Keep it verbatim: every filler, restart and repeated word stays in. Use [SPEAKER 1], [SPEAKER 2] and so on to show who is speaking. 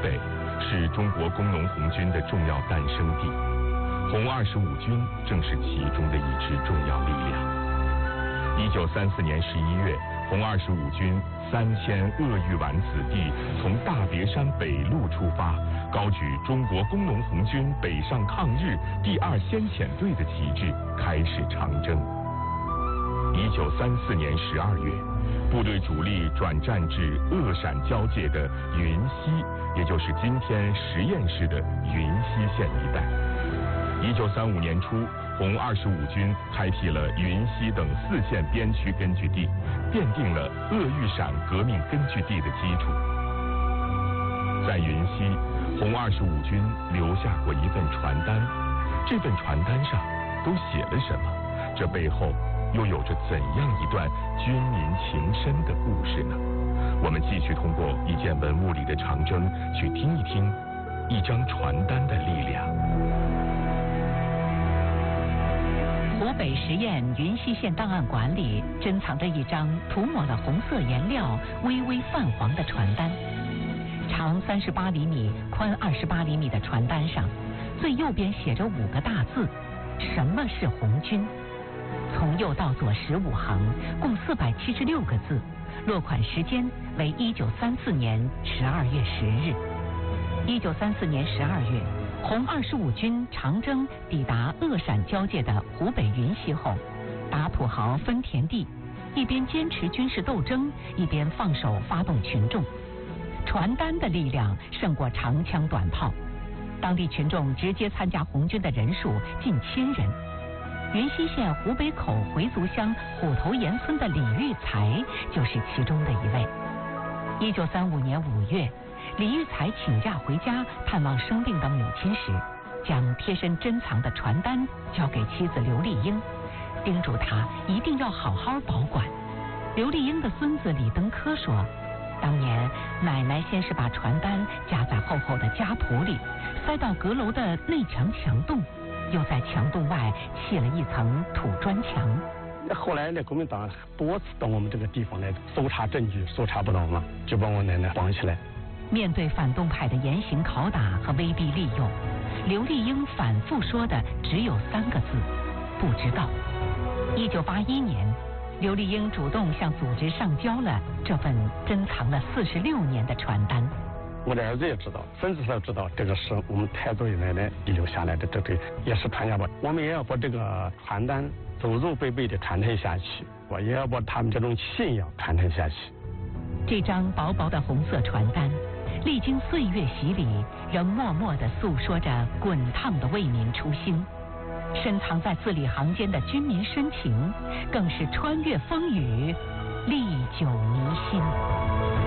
[SPEAKER 1] 北是中国工农红军的重要诞生地，红二十五军正是其中的一支重要力量。一九三四年十一月，红二十五军三千鄂豫皖子弟从大别山北路出发，高举中国工农红军北上抗日第二先遣队的旗帜，开始长征。一九三四年十二月，部队主力转战至鄂陕交界的云溪，也就是今天十堰市的云溪县一带。一九三五年初，红二十五军开辟了云溪等四县边区根据地，奠定了鄂豫陕革命根据地的基础。在云溪，红二十五军留下过一份传单，这份传单上都写了什么？这背后又有着怎样一段军民情深的故事呢？我们继续通过一件文物里的长征，去听一听一张传单的力量。
[SPEAKER 2] 湖北十堰云溪县档案馆里珍藏着一张涂抹了红色颜料、微微泛黄的传单。长三十八厘米、宽二十八厘米的传单上，最右边写着五个大字：什么是红军？从右到左十五行，共四百七十六个字。落款时间为一九三四年十二月十日。一九三四年十二月，红二十五军长征抵达鄂陕交界的湖北云溪后，打土豪分田地，一边坚持军事斗争，一边放手发动群众。传单的力量胜过长枪短炮，当地群众直接参加红军的人数近千人。云溪县湖北口回族乡虎头岩村的李玉才就是其中的一位。一九三五年五月，李玉才请假回家探望生病的母亲时，将贴身珍藏的传单交给妻子刘丽英，叮嘱她一定要好好保管。刘丽英的孙子李登科说，当年奶奶先是把传单夹在厚厚的家谱里，塞到阁楼的内墙墙洞，又在墙洞外砌了一层土砖墙。
[SPEAKER 3] 后来呢，国民党多次到我们这个地方来搜查证据，搜查不到嘛，就把我奶奶绑起来。
[SPEAKER 2] 面对反动派的严刑拷打和威逼利诱，刘丽英反复说的只有三个字：不知道。一九八一年，刘丽英主动向组织上交了这份珍藏了四十六年的传单。
[SPEAKER 3] 我的儿子也知道，孙子都知道，这个是我们太祖爷奶奶遗留下来的，这个也是传家宝。我们也要把这个传单祖祖辈辈的传承下去，我也要把他们这种信仰传承下去。
[SPEAKER 2] 这张薄薄的红色传单，历经岁月洗礼，仍默默地诉说着滚烫的为民初心。深藏在字里行间的军民深情，更是穿越风雨，历久弥新。